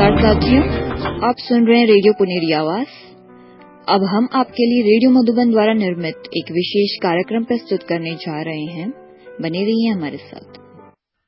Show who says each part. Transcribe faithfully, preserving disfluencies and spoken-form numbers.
Speaker 1: नमस्कार साथियों, आप सुन रहे हैं रेडियो पुनेरी आवाज। अब हम आपके लिए रेडियो मधुबन द्वारा निर्मित एक विशेष कार्यक्रम प्रस्तुत करने जा रहे हैं। बने रहिए हमारे साथ।